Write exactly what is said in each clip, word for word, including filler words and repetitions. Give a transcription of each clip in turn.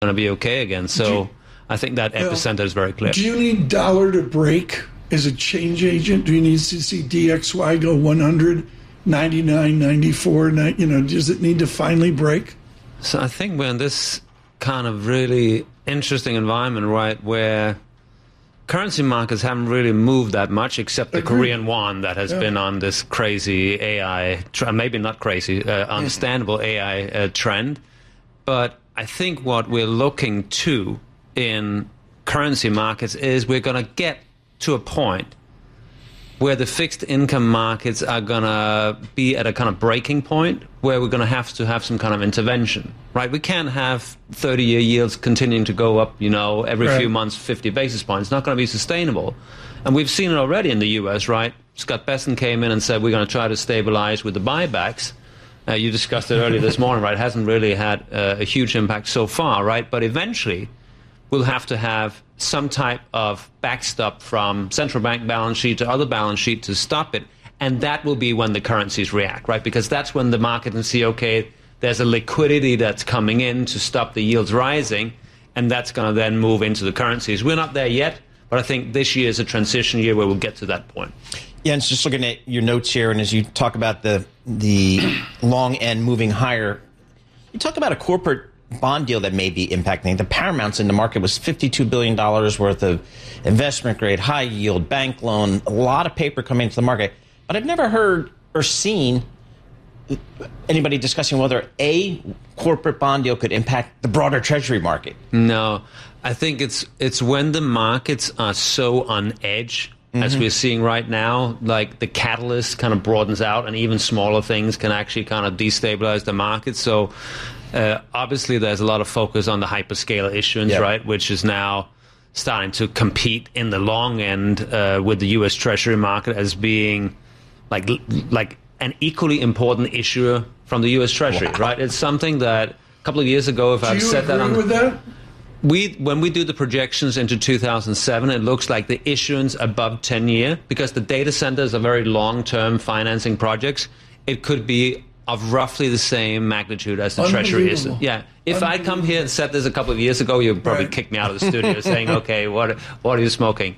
going to be okay again. So you, I think that epicenter is very clear. Do you need dollar to break as a change agent? Do you need to see D X Y go one hundred, ninety-nine, ninety-four? You know, does it need to finally break? So I think we're in this kind of really interesting environment, right, where currency markets haven't really moved that much, except the Agreed. Korean won that has yeah. been on this crazy A I, maybe not crazy, uh, understandable A I uh, trend. But I think what we're looking to in currency markets is we're going to get to a point where the fixed income markets are going to be at a kind of breaking point where we're going to have to have some kind of intervention, right? We can't have thirty-year yields continuing to go up, you know, every right. few months, fifty basis points. It's not going to be sustainable. And we've seen it already in the U S, right? Scott Bessent came in and said, we're going to try to stabilize with the buybacks. Uh, you discussed it earlier this morning, right? It hasn't really had uh, a huge impact so far, right? But eventually, we'll have to have some type of backstop from central bank balance sheet to other balance sheet to stop it. And that will be when the currencies react, right? Because that's when the market can see, okay, there's a liquidity that's coming in to stop the yields rising, and that's going to then move into the currencies. We're not there yet, but I think this year is a transition year where we'll get to that point. Yeah, and just looking at your notes here, and as you talk about the the long end moving higher, you talk about a corporate bond deal that may be impacting. The Paramounts in the market was fifty-two billion dollars worth of investment grade, high yield, bank loan, a lot of paper coming into the market. But I've never heard or seen anybody discussing whether a corporate bond deal could impact the broader treasury market. No, I think it's it's when the markets are so on edge, mm-hmm. as we're seeing right now, like the catalyst kind of broadens out and even smaller things can actually kind of destabilize the market. So Uh, obviously, there's a lot of focus on the hyperscaler issuance, yep. right, which is now starting to compete in the long end uh, with the U S Treasury market as being like like an equally important issuer from the U S Treasury, wow. right? It's something that a couple of years ago, if Do I've you said that on with that? We, when we do the projections into two thousand seven, it looks like the issuance above ten year, because the data centers are very long-term financing projects, it could be of roughly the same magnitude as the Treasury is. Yeah. If I come here and said this a couple of years ago, you'd probably right. kick me out of the studio saying, okay, what what are you smoking?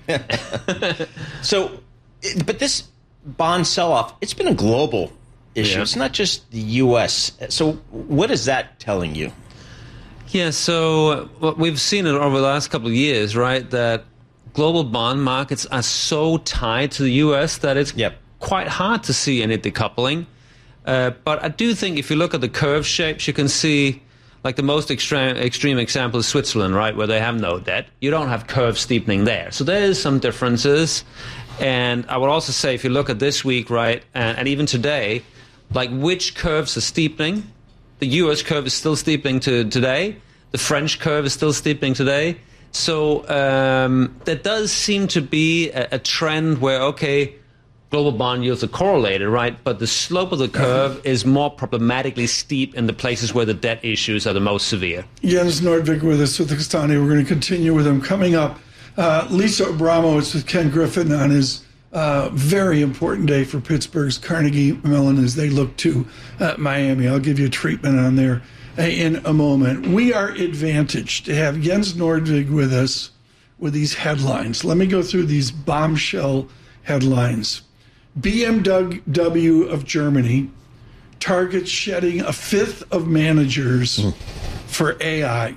So, but this bond sell-off, it's been a global issue. Yeah. It's not just the U S. So what is that telling you? Yeah, so uh, we've seen it over the last couple of years, right, that global bond markets are so tied to the U S that it's yep. quite hard to see any decoupling. Uh, but I do think if you look at the curve shapes, you can see, like the most extreme, extreme example is Switzerland, right, where they have no debt. You don't have curve steepening there. So there is some differences. And I would also say if you look at this week, right, and, and even today, like which curves are steepening? The U S curve is still steepening to today. The French curve is still steepening today. So um, there does seem to be a, a trend where, okay, global bond yields are correlated, right? But the slope of the curve is more problematically steep in the places where the debt issues are the most severe. Jens Nordvig with us with Castani. We're going to continue with him. Coming up, uh, Lisa Abramowitz with Ken Griffin on his uh, very important day for Pittsburgh's Carnegie Mellon as they look to uh, Miami. I'll give you a treatment on there in a moment. We are advantaged to have Jens Nordvig with us with these headlines. Let me go through these bombshell headlines. B M W of Germany targets shedding a fifth of managers mm. for A I.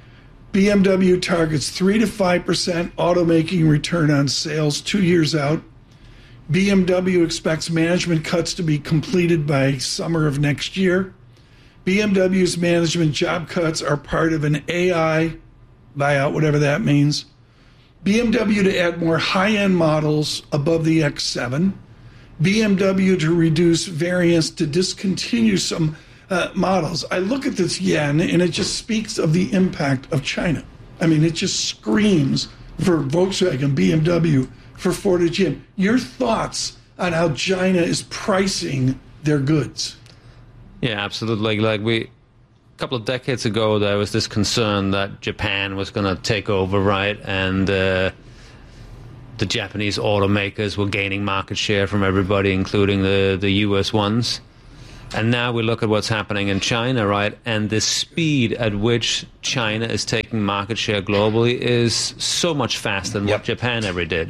B M W targets three to five percent automaking return on sales two years out. B M W expects management cuts to be completed by summer of next year. B M W's management job cuts are part of an A I buyout, whatever that means. B M W to add more high-end models above the X seven. B M W to reduce variance, to discontinue some uh, models. I look at this yen, and it just speaks of the impact of China. I mean, it just screams for Volkswagen, B M W, for Ford and G M. Your thoughts on how China is pricing their goods? Yeah, absolutely. Like we, a couple of decades ago, there was this concern that Japan was going to take over, right? And uh, the Japanese automakers were gaining market share from everybody, including the, the U S ones. And now we look at what's happening in China, right? And the speed at which China is taking market share globally is so much faster than yep. what Japan ever did.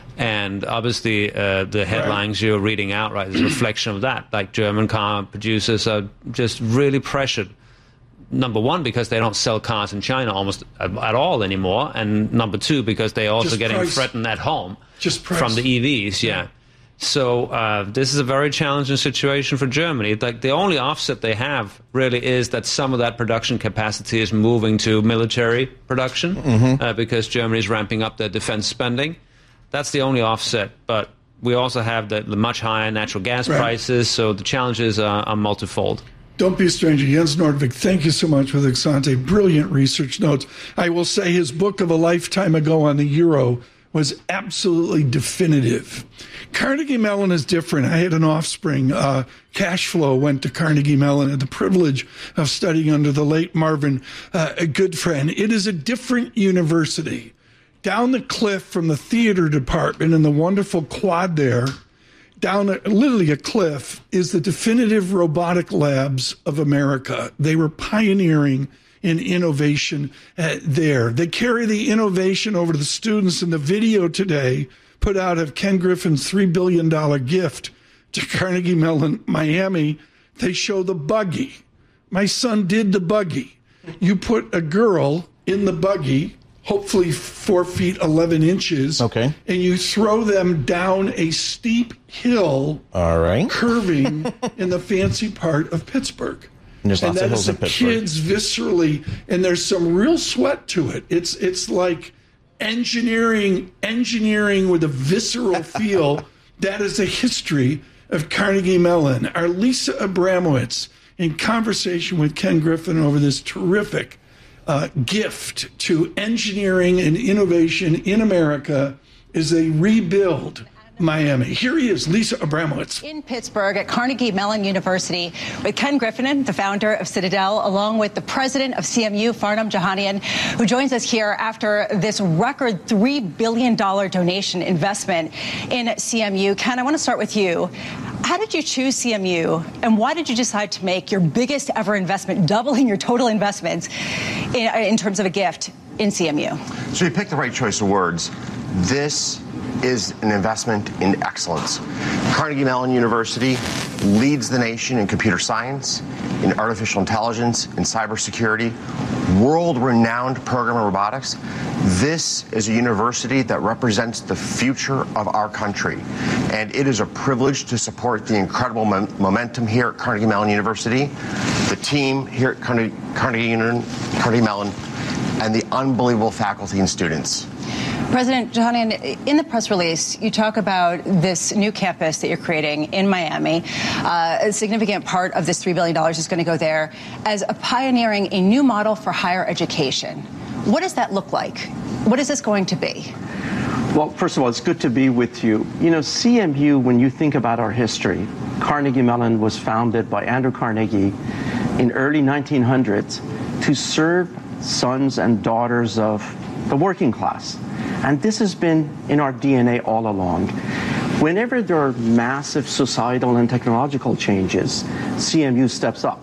And obviously, uh, the headlines right. you're reading out, right, is a reflection of that. Like German car producers are just really pressured. Number one, because they don't sell cars in China almost at all anymore. And number two, because they're also just getting price. threatened at home just from the E Vs. Yeah. yeah. So uh, this is a very challenging situation for Germany. Like the only offset they have really is that some of that production capacity is moving to military production mm-hmm. uh, because Germany is ramping up their defense spending. That's the only offset. But we also have the, the much higher natural gas right. prices. So the challenges are, are multifold. Don't be a stranger. Jens Nordvik, thank you so much for the Exante. Brilliant research notes. I will say his book of a lifetime ago on the euro was absolutely definitive. Carnegie Mellon is different. I had an offspring. Uh, cash flow went to Carnegie Mellon. I had the privilege of studying under the late Marvin, uh, a good friend. It is a different university. Down the cliff from the theater department in the wonderful quad there, down a, literally a cliff, is the definitive robotic labs of America. They were pioneering in innovation uh, there. They carry the innovation over to the students. In the video today put out of Ken Griffin's three billion dollars gift to Carnegie Mellon Miami, they show the buggy. My son did the buggy. You put a girl in the buggy, hopefully four feet eleven inches, okay, and you throw them down a steep hill, all right, curving in the fancy part of Pittsburgh. And, there's and lots that of is hills the in Pittsburgh. Kids viscerally, and there's some real sweat to it. It's it's like engineering, engineering with a visceral feel. That is the history of Carnegie Mellon. Our Lisa Abramowitz, in conversation with Ken Griffin over this terrific uh, gift to engineering and innovation in America, is a rebuild Miami. Here he is, Lisa Abramowitz. In Pittsburgh at Carnegie Mellon University with Ken Griffin, the founder of Citadel, along with the president of C M U, Farnam Jahanian, who joins us here after this record three billion dollars donation investment in C M U. Ken, I want to start with you. How did you choose C M U, and why did you decide to make your biggest ever investment, doubling your total investments in, in terms of a gift in C M U? So you picked the right choice of words. This is an investment in excellence. Carnegie Mellon University leads the nation in computer science, in artificial intelligence, in cybersecurity, world-renowned program in robotics. This is a university that represents the future of our country, and it is a privilege to support the incredible mom- momentum here at Carnegie Mellon University, the team here at Carnegie, Carnegie, Carnegie Mellon, and the unbelievable faculty and students. President Jahanian, in the press release, you talk about this new campus that you're creating in Miami. Uh, a significant part of this three billion dollars is going to go there as a pioneering a new model for higher education. What does that look like? What is this going to be? Well, first of all, it's good to be with you. You know, C M U, when you think about our history, Carnegie Mellon was founded by Andrew Carnegie in early nineteen hundreds to serve sons and daughters of the working class. And this has been in our D N A all along. Whenever there are massive societal and technological changes, C M U steps up.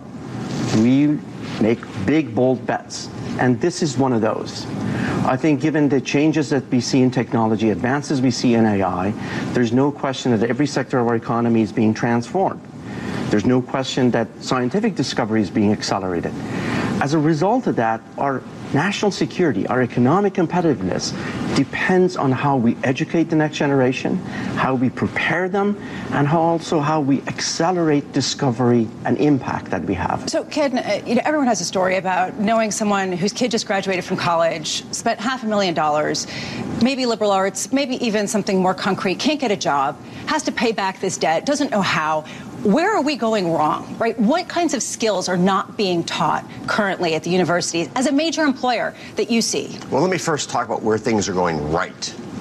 We make big, bold bets. And this is one of those. I think given the changes that we see in technology, advances we see in A I, there's no question that every sector of our economy is being transformed. There's no question that scientific discovery is being accelerated. As a result of that, our national security, our economic competitiveness depends on how we educate the next generation, how we prepare them, and how also how we accelerate discovery and impact that we have. So, Ken, uh, you know, everyone has a story about knowing someone whose kid just graduated from college, spent half a million dollars, maybe liberal arts, maybe even something more concrete, can't get a job, has to pay back this debt, doesn't know how. Where are we going wrong, right? What kinds of skills are not being taught currently at the university as a major employer that you see? Well, let me first talk about where things are going right.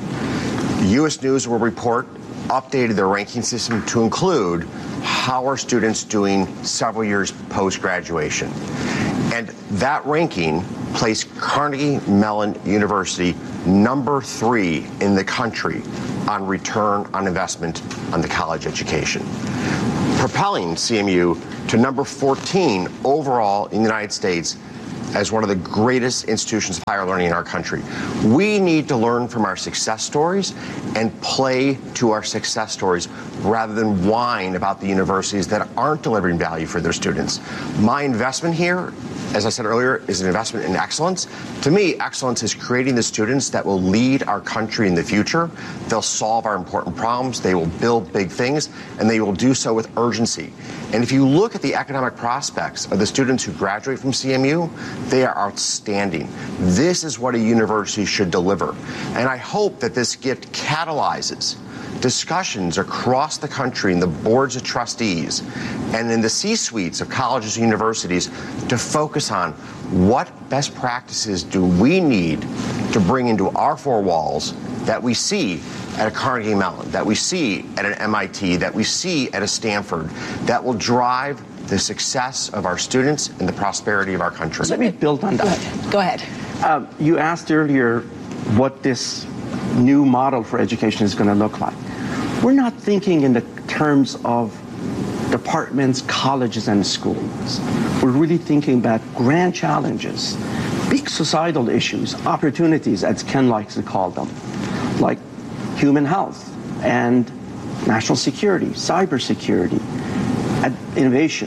The U S News will report updated their ranking system to include how are students doing several years post-graduation. And that ranking placed Carnegie Mellon University number three in the country on return on investment on the college education. propelling C M U to number fourteen overall in the United States as one of the greatest institutions of higher learning in our country. We need to learn from our success stories and play to our success stories rather than whine about the universities that aren't delivering value for their students. My investment here, as I said earlier, is an investment in excellence. To me, excellence is creating the students that will lead our country in the future. They'll solve our important problems, they will build big things, and they will do so with urgency. And if you look at the economic prospects of the students who graduate from C M U, they are outstanding. This is what a university should deliver. And I hope that this gift catalyzes discussions across the country in the boards of trustees and in the C-suites of colleges and universities to focus on what best practices do we need to bring into our four walls that we see at a Carnegie Mellon, that we see at an M I T, that we see at a Stanford, that will drive the success of our students and the prosperity of our country. Let me build on that. Go ahead. Uh, you asked earlier what this new model for education is going to look like. We're not thinking in the terms of departments, colleges, and schools. We're really thinking about grand challenges, big societal issues, opportunities, as Ken likes to call them, like human health and national security, cybersecurity, innovation,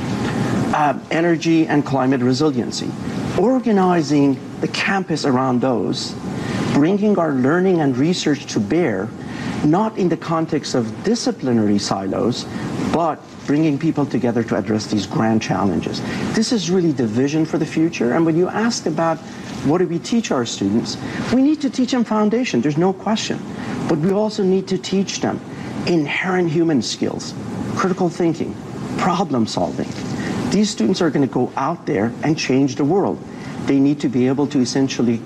uh, energy and climate resiliency. Organizing the campus around those, bringing our learning and research to bear, not in the context of disciplinary silos, but bringing people together to address these grand challenges. This is really the vision for the future. And when you ask about what do we teach our students, we need to teach them foundation, there's no question. But we also need to teach them inherent human skills, critical thinking, problem solving. These students are going to go out there and change the world. They need to be able to essentially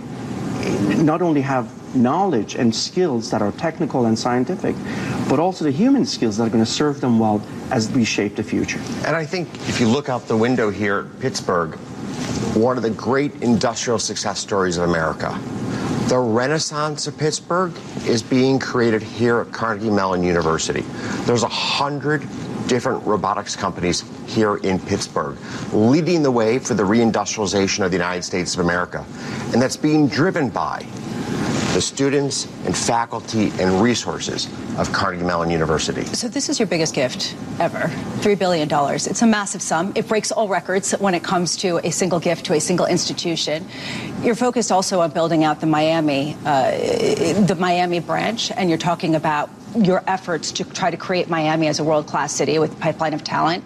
not only have knowledge and skills that are technical and scientific, but also the human skills that are going to serve them well as we shape the future. And I think if you look out the window here at Pittsburgh, one of the great industrial success stories of America, the renaissance of Pittsburgh is being created here at Carnegie Mellon University. There's a hundred different robotics companies here in Pittsburgh, leading the way for the reindustrialization of the United States of America. And that's being driven by the students and faculty and resources of Carnegie Mellon University. So this is your biggest gift ever, three billion dollars. It's a massive sum. It breaks all records when it comes to a single gift to a single institution. You're focused also on building out the Miami, uh, the Miami branch, and you're talking about your efforts to try to create Miami as a world-class city with a pipeline of talent.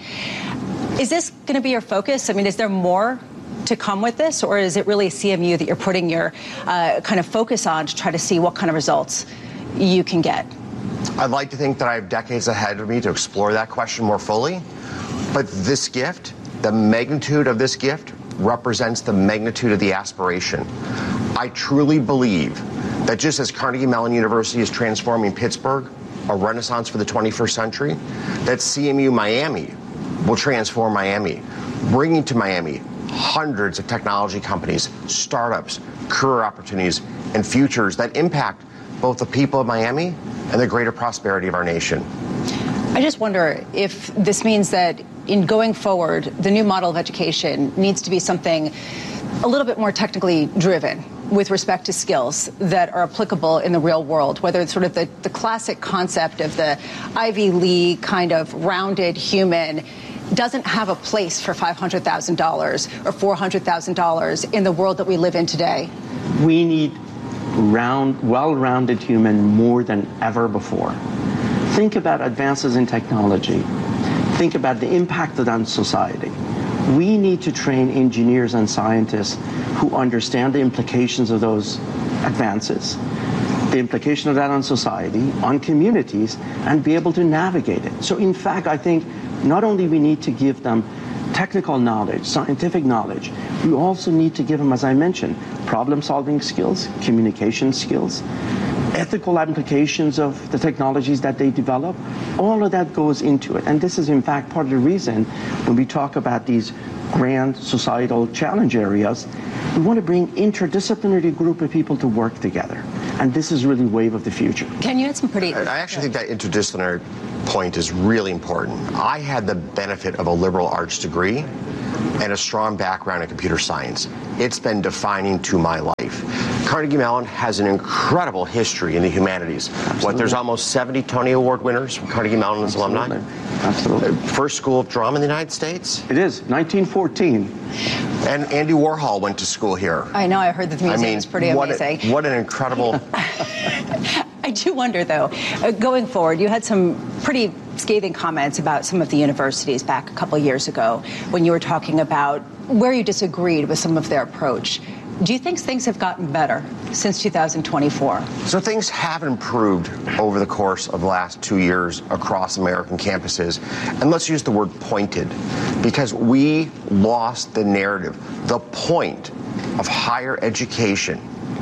Is this going to be your focus? I mean, is there more to come with this, or is it really C M U that you're putting your uh, kind of focus on to try to see what kind of results you can get? I'd like to think that I have decades ahead of me to explore that question more fully, but this gift, the magnitude of this gift, represents the magnitude of the aspiration. I truly believe that just as Carnegie Mellon University is transforming Pittsburgh, a renaissance for the twenty-first century, that C M U Miami will transform Miami, bringing to Miami hundreds of technology companies, startups, career opportunities, and futures that impact both the people of Miami and the greater prosperity of our nation. I just wonder if this means that in going forward, the new model of education needs to be something a little bit more technically driven with respect to skills that are applicable in the real world, whether it's sort of the, the classic concept of the Ivy League kind of rounded human doesn't have a place for five hundred thousand dollars or four hundred thousand dollars in the world that we live in today. We need round, well-rounded human more than ever before. Think about advances in technology. Think about the impact of that on society. We need to train engineers and scientists who understand the implications of those advances, the implication of that on society, on communities, and be able to navigate it. So in fact, I think not only we need to give them technical knowledge, scientific knowledge, we also need to give them, as I mentioned, problem-solving skills, communication skills, ethical applications of the technologies that they develop. All of that goes into it. And this is, in fact, part of the reason when we talk about these grand societal challenge areas, we want to bring interdisciplinary group of people to work together. And this is really wave of the future. Can you add some pretty... I actually think that interdisciplinary point is really important. I had the benefit of a liberal arts degree and a strong background in computer science. It's been defining to my life. Carnegie Mellon has an incredible history in the humanities. Absolutely. What, there's almost seventy Tony Award winners from Carnegie Mellon's alumni? Absolutely. First school of drama in the United States? It is, nineteen fourteen. And Andy Warhol went to school here. I know, I heard that the museum I mean, was pretty what amazing. A, what an incredible... I do wonder, though, uh, going forward, you had some pretty scathing comments about some of the universities back a couple of years ago when you were talking about where you disagreed with some of their approach. Do you think things have gotten better since two thousand twenty-four? So things have improved over the course of the last two years across American campuses. And let's use the word pointed, because we lost the narrative. The point of higher education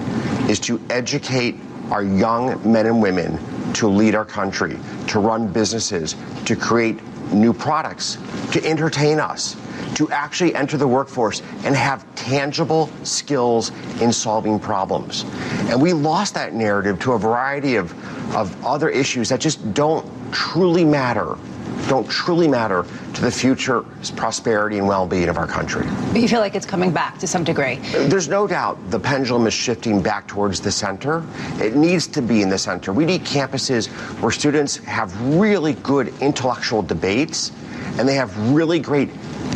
is to educate our young men and women to lead our country, to run businesses, to create new products, to entertain us, to actually enter the workforce and have tangible skills in solving problems. And we lost that narrative to a variety of, of other issues that just don't truly matter, don't truly matter to the future prosperity and well-being of our country. But you feel like it's coming back to some degree? There's no doubt the pendulum is shifting back towards the center. It needs to be in the center. We need campuses where students have really good intellectual debates and they have really great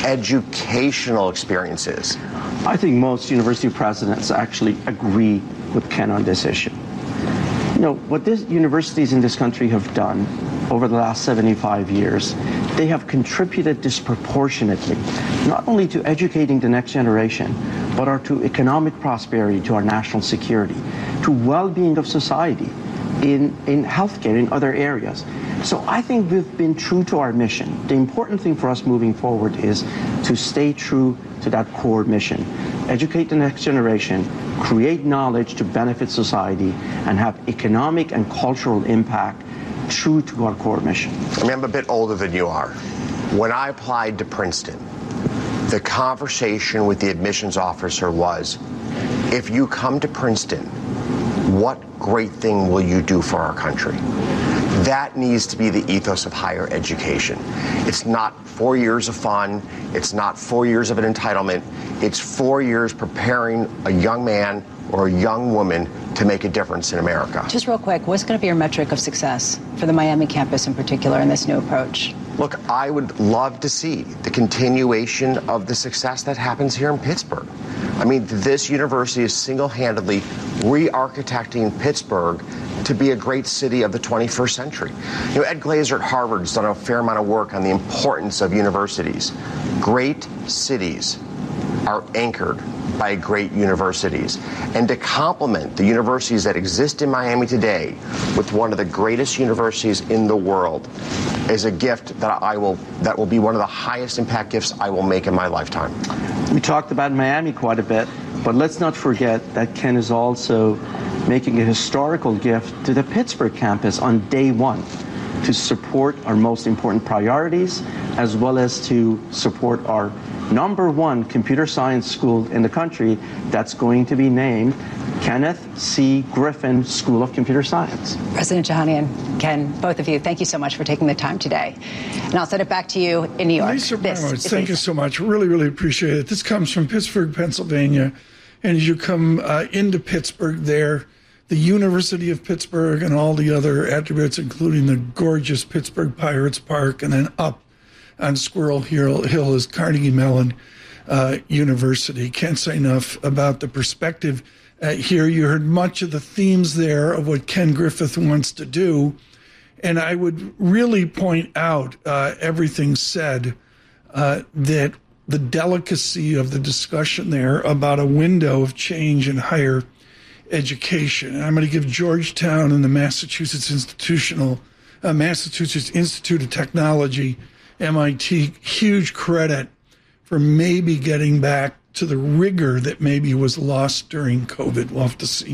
educational experiences. I think most university presidents actually agree with Ken on this issue. You know, what these universities in this country have done over the last seventy-five years, they have contributed disproportionately, not only to educating the next generation, but are to economic prosperity, to our national security, to well-being of society, in, in healthcare, in other areas. So I think we've been true to our mission. The important thing for us moving forward is to stay true to that core mission. Educate the next generation, create knowledge to benefit society, and have economic and cultural impact true to our core mission. I mean, I'm a bit older than you are. When I applied to Princeton, the conversation with the admissions officer was, if you come to Princeton, what great thing will you do for our country? That needs to be the ethos of higher education. It's not four years of fun. It's not four years of an entitlement. It's four years preparing a young man or a young woman to make a difference in America. Just real quick, what's going to be your metric of success for the Miami campus in particular in this new approach? Look, I would love to see the continuation of the success that happens here in Pittsburgh. I mean, this university is single-handedly re-architecting Pittsburgh to be a great city of the twenty-first century. You know, Ed Glazer at Harvard has done a fair amount of work on the importance of universities. Great cities are anchored by great universities. And to complement the universities that exist in Miami today with one of the greatest universities in the world is a gift that I will, that will be one of the highest impact gifts I will make in my lifetime. We talked about Miami quite a bit, but let's not forget that Ken is also making a historical gift to the Pittsburgh campus on day one to support our most important priorities, as well as to support our number one computer science school in the country that's going to be named Kenneth C. Griffin School of Computer Science. President Jahanian, Ken, both of you, thank you so much for taking the time today. And I'll send it back to you in New York. Lisa Abramowicz, thank Lisa. you so much. Really, really appreciate it. This comes from Pittsburgh, Pennsylvania. And as you come uh, into Pittsburgh there, the University of Pittsburgh and all the other attributes, including the gorgeous Pittsburgh Pirates Park, and then up on Squirrel Hill, Hill is Carnegie Mellon uh, University. Can't say enough about the perspective uh, here. You heard much of the themes there of what Ken Griffith wants to do. And I would really point out uh, everything said, uh, that the delicacy of the discussion there about a window of change in higher education. And I'm going to give Georgetown and the Massachusetts Institutional, uh, Massachusetts Institute of Technology, M I T, huge credit for maybe getting back to the rigor that maybe was lost during COVID. We'll have to see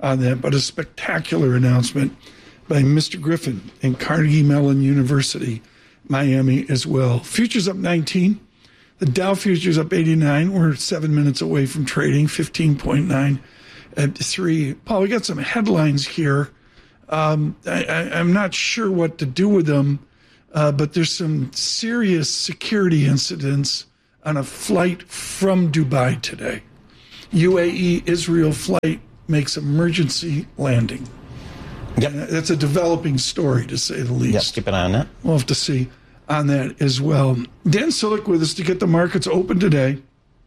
on that, but a spectacular announcement by Mister Griffin and Carnegie Mellon University, Miami as well. Futures up nineteen. The Dow futures up eighty-nine. We're seven minutes away from trading, fifteen point nine at three. Paul, we got some headlines here. Um, I, I, I'm not sure what to do with them, uh, but there's some serious security incidents on a flight from Dubai today. U A E Israel flight makes emergency landing. Yep. And that's a developing story, to say the least. Yes, keep an eye on that. We'll have to see on that as well. Dan Sillick with us to get the markets open today.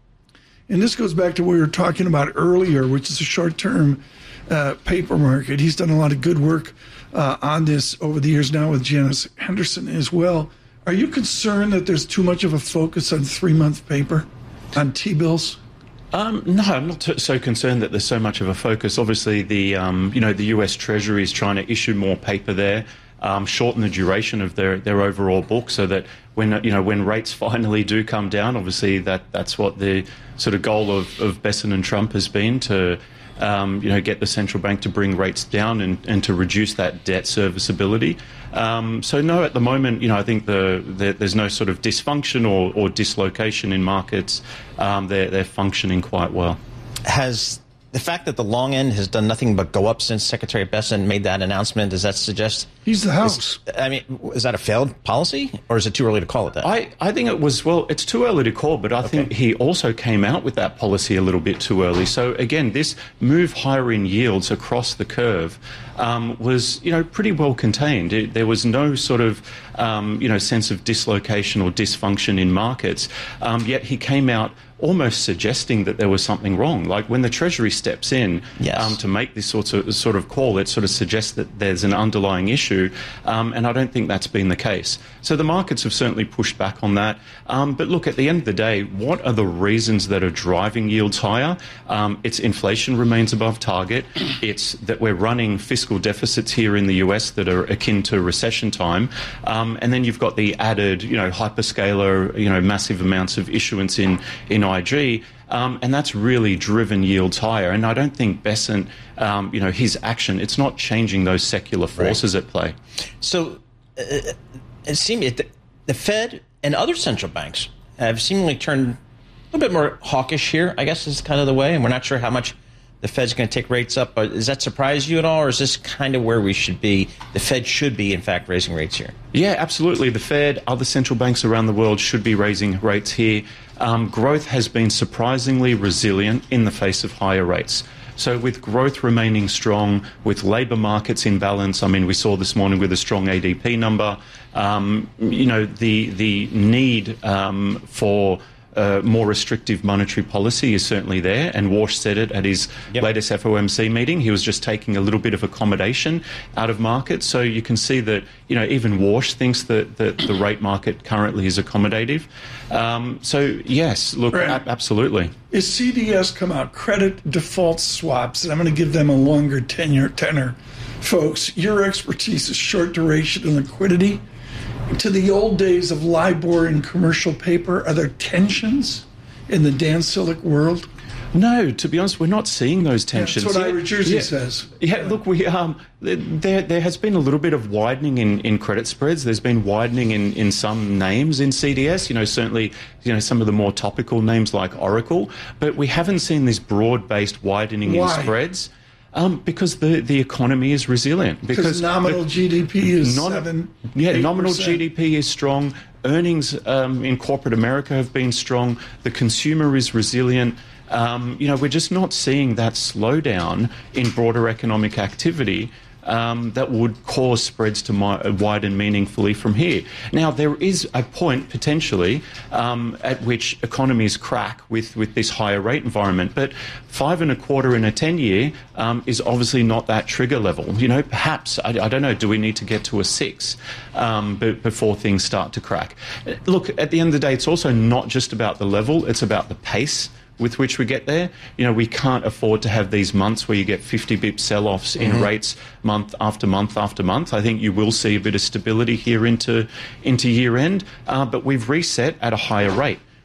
And this goes back to what we were talking about earlier, which is a short-term uh, paper market. He's done a lot of good work uh, on this over the years now with Janice Henderson as well. Are you concerned that there's too much of a focus on three-month paper, on T-bills? Um, no, I'm not t- so concerned that there's so much of a focus. Obviously, the um, you know the U S Treasury is trying to issue more paper there, um, shorten the duration of their, their overall book, so that when you know when rates finally do come down, obviously that, that's what the sort of goal of, of Bessent and Trump has been, to um, you know get the central bank to bring rates down and, and to reduce that debt serviceability. Um, so no, at the moment, you know, I think the, the there's no sort of dysfunction or, or dislocation in markets. Um, they're they're functioning quite well. Has the fact that the long end has done nothing but go up since Secretary Bessent made that announcement, does that suggest he's the house? Is, I mean, is that a failed policy, or is it too early to call it that? I, I think it was, well, it's too early to call, but I okay. think he also came out with that policy a little bit too early. So again, this move higher in yields across the curve um, was, you know, pretty well contained. It, there was no sort of, um, you know, sense of dislocation or dysfunction in markets. Um, yet he came out almost suggesting that there was something wrong. Like when the Treasury steps in yes. um, to make this sort of, sort of call, it sort of suggests that there's an underlying issue, um, and I don't think that's been the case. So the markets have certainly pushed back on that. Um, but look, at the end of the day, what are the reasons that are driving yields higher? Um, it's inflation remains above target. It's that we're running fiscal deficits here in the U S that are akin to recession time. Um, and then you've got the added, you know, hyperscaler, you know, massive amounts of issuance in, in I G. Um, and that's really driven yields higher. And I don't think Bessent, um, you know, his action, it's not changing those secular forces right. at play. So uh, it seems the, the Fed and other central banks have seemingly turned a little bit more hawkish here, I guess is kind of the way. And we're not sure how much the Fed's going to take rates up. But does that surprise you at all, or is this kind of where we should be? The Fed should be, in fact, raising rates here. Yeah, absolutely. The Fed, other central banks around the world should be raising rates here. Um, growth has been surprisingly resilient in the face of higher rates. So with growth remaining strong, with labour markets in balance, I mean, we saw this morning with a strong A D P number, um, you know, the, the need um, for Uh, more restrictive monetary policy is certainly there, and Walsh said it at his yep. latest F O M C meeting. He was just taking a little bit of accommodation out of markets. So you can see that, you know, even Walsh thinks that, that the rate market currently is accommodative. Um, so, yes, look, right. a- absolutely. Is C D S come out, credit default swaps, and I'm going to give them a longer tenure tenor. Folks, your expertise is short duration and liquidity. To the old days of LIBOR and commercial paper, are there tensions in the Dan Sillick world? No, to be honest, we're not seeing those tensions. Yeah, that's what yeah, Ira Jersey yeah, says. Yeah, look, we um, there there has been a little bit of widening in, in credit spreads. There's been widening in, in some names in C D S. You know, certainly, you know, some of the more topical names like Oracle, but we haven't seen this broad-based widening Why? in spreads. Um, because the, the economy is resilient. Because nominal the, G D P is non, seven. Yeah, eight percent. Nominal G D P is strong. Earnings um, in corporate America have been strong. The consumer is resilient. Um, you know, we're just not seeing that slowdown in broader economic activity Um, that would cause spreads to mi- widen meaningfully from here. Now, there is a point, potentially, um, at which economies crack with, with this higher rate environment, but five and a quarter in a ten-year um, is obviously not that trigger level. You know, perhaps, I, I don't know, do we need to get to a six um, b- before things start to crack? Look, at the end of the day, it's also not just about the level, it's about the pace with which we get there. You know, we can't afford to have these months where you get fifty bip sell-offs in mm-hmm. rates month after month after month. I think you will see a bit of stability here into into year end, uh, but we've reset at a higher rate.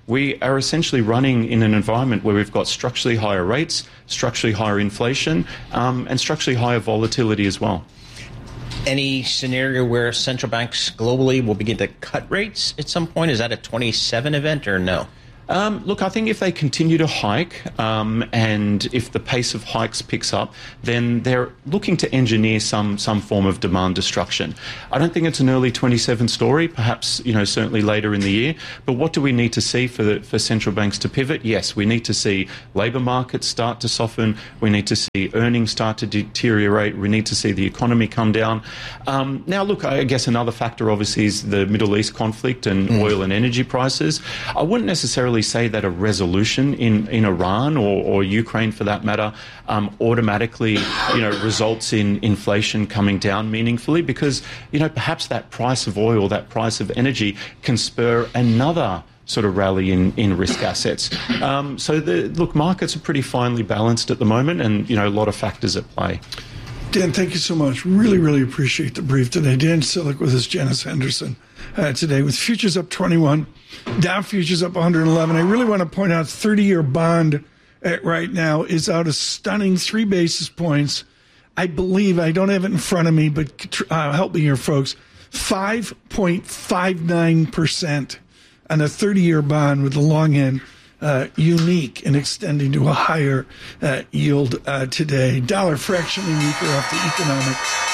we are essentially running in an environment where we've got structurally higher rates, structurally higher inflation, um, and structurally higher volatility as well. Any scenario where central banks globally will begin to cut rates at some point? Is that a twenty-seven event or no? Um, look, I think if they continue to hike um, and if the pace of hikes picks up, then they're looking to engineer some some form of demand destruction. I don't think it's an early twenty-seven story, perhaps, you know, certainly later in the year. But what do we need to see for the, for central banks to pivot? Yes, we need to see labour markets start to soften. We need to see earnings start to deteriorate. We need to see the economy come down. Um, now, look, I guess another factor obviously is the Middle East conflict and mm. oil and energy prices. I wouldn't necessarily say that a resolution in, in Iran or, or Ukraine, for that matter, um, automatically, you know, results in inflation coming down meaningfully, because, you know, perhaps that price of oil, that price of energy, can spur another sort of rally in, in risk assets. Um, so, the, look, markets are pretty finely balanced at the moment, and, you know, a lot of factors at play. Dan, thank you so much. Really, really appreciate the brief today. Dan Sillick with us, Janice Henderson, uh, today with futures up twenty-one, Dow futures up one hundred eleven. I really want to point out thirty-year bond at right now is out a stunning three basis points. I believe, I don't have it in front of me, but uh, help me here, folks, five point five nine percent on a thirty-year bond with the long end. Uh, unique and extending to a higher uh, yield uh, today. Dollar fractionally weaker off the economic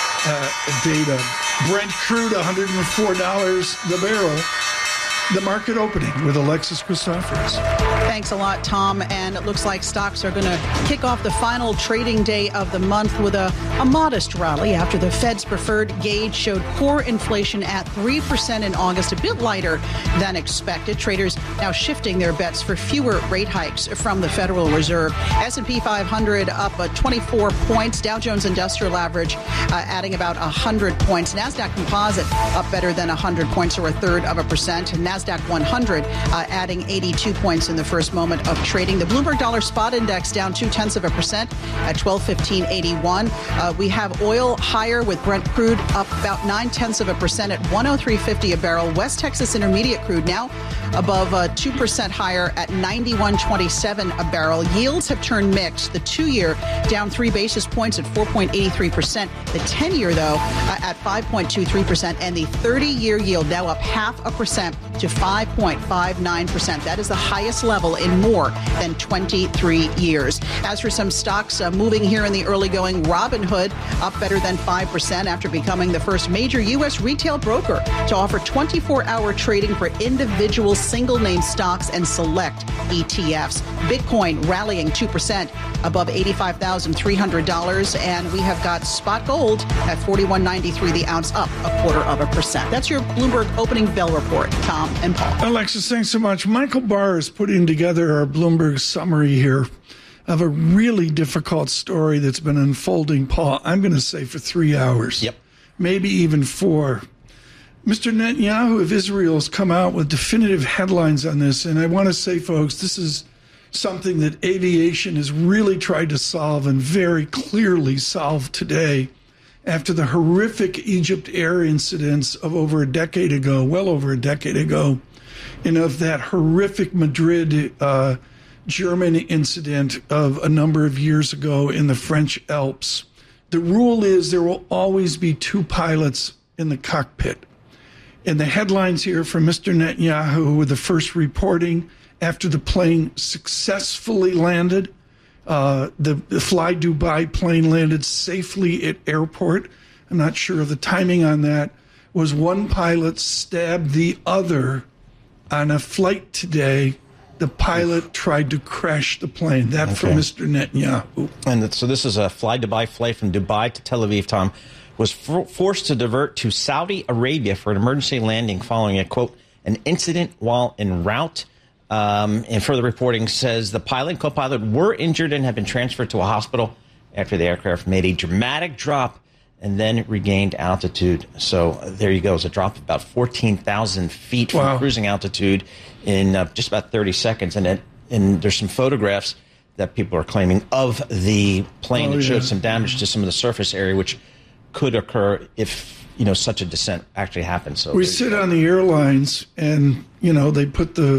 uh, data. Brent crude one hundred four dollars the barrel. The market opening with Alexis Christoforous. Thanks a lot, Tom. And it looks like stocks are going to kick off the final trading day of the month with a, a modest rally after the Fed's preferred gauge showed core inflation at three percent in August, a bit lighter than expected. Traders now shifting their bets for fewer rate hikes from the Federal Reserve. S and P five hundred up uh, twenty-four points. Dow Jones Industrial Average uh, adding about one hundred points. NASDAQ Composite up better than one hundred points, or a third of a percent. And NASDAQ one hundred uh, adding eighty-two points in the first moment of trading. The Bloomberg Dollar Spot Index down two-tenths of a percent at twelve fifteen eighty-one. Uh, we have oil higher with Brent crude up about nine-tenths of a percent at one oh three fifty a barrel. West Texas Intermediate crude now above uh, two percent higher at ninety-one twenty-seven a barrel. Yields have turned mixed. The two-year down three basis points at four point eight three percent. The ten-year, though, uh, at five point two three percent. And the thirty-year yield now up half a percent to five point five nine percent. That is the highest level in more than twenty-three years. As for some stocks uh, moving here in the early going, Robinhood up better than five percent after becoming the first major U S retail broker to offer twenty-four hour trading for individual single-name stocks and select E T Fs. Bitcoin rallying two percent above eighty-five thousand three hundred dollars. And we have got spot gold at forty-one ninety-three the ounce, up a quarter of a percent. That's your Bloomberg opening bell report. Tom and Paul. Alexis, thanks so much. Michael Barr is putting together our Bloomberg summary here of a really difficult story that's been unfolding, Paul, I'm going to say for three hours. Yep. Maybe even four. Mister Netanyahu of Israel has come out with definitive headlines on this, and I want to say, folks, this is something that aviation has really tried to solve and very clearly solved today after the horrific Egypt Air incidents of over a decade ago, well over a decade ago, and of that horrific Madrid uh, German incident of a number of years ago in the French Alps. The rule is there will always be two pilots in the cockpit. And the headlines here from Mister Netanyahu with the first reporting after the plane successfully landed. Uh, the, the Fly Dubai plane landed safely at airport. I'm not sure of the timing on that. Was one pilot stabbed the other on a flight today. The pilot tried to crash the plane. That okay. from Mister Netanyahu. And so this is a Fly Dubai flight from Dubai to Tel Aviv, Tom, was for, forced to divert to Saudi Arabia for an emergency landing following a, quote, an incident while en route. Um, and further reporting says the pilot and co-pilot were injured and have been transferred to a hospital after the aircraft made a dramatic drop and then regained altitude. So uh, there you go. It's a drop of about fourteen thousand feet from wow. cruising altitude in uh, just about thirty seconds. And, it, and there's some photographs that people are claiming of the plane oh, that showed yeah. some damage to some of the surface area, which could occur if, you know, such a descent actually happens. So we sit on the airlines and, you know, they put the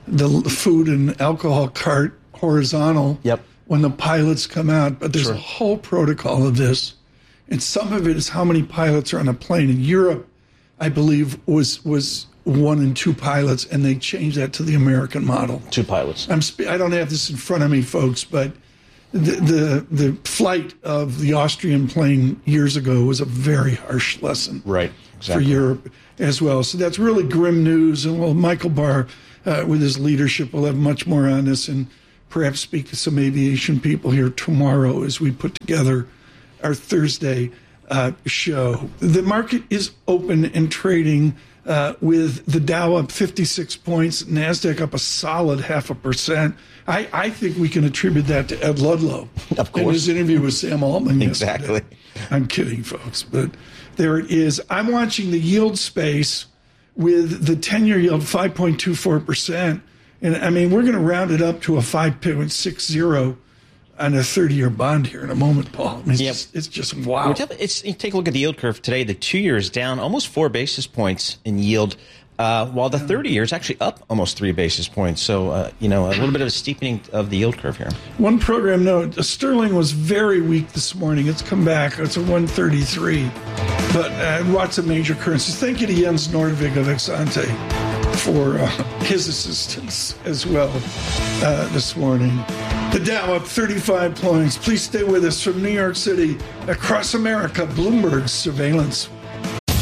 the food and alcohol cart horizontal Yep. when the pilots come out. But there's Sure. a whole protocol of this. And some of it is how many pilots are on a plane. In Europe, I believe, was was one and two pilots, and they changed that to the American model. Two pilots. I'm sp- I don't have this in front of me, folks, but the, the the flight of the Austrian plane years ago was a very harsh lesson. Right. Exactly. For Europe as well. So that's really grim news. And well, Michael Barr, uh, with his leadership, will have much more on this and perhaps speak to some aviation people here tomorrow as we put together our Thursday uh, show. The market is open and trading uh, with the Dow up fifty-six points, NASDAQ up a solid half a percent. I, I think we can attribute that to Ed Ludlow. Of course. In his interview with Sam Altman Exactly. yesterday. I'm kidding, folks, but there it is. I'm watching the yield space with the ten-year yield five point two four percent. And, I mean, we're going to round it up to a five point six zero on a thirty-year bond here in a moment, Paul. I mean, it's, Yep. just, it's just wow. It's, you take a look at the yield curve today. The two-year is down almost four basis points in yield, uh, while the thirty-year is actually up almost three basis points. So, uh, you know, a little bit of a steepening of the yield curve here. One program note, Sterling was very weak this morning. It's come back. It's a one thirty-three. But uh, lots of major currencies. Thank you to Jens Nordvig of Exante for uh, his assistance as well uh, this morning. The Dow up thirty-five points. Please stay with us from New York City, across America, Bloomberg surveillance.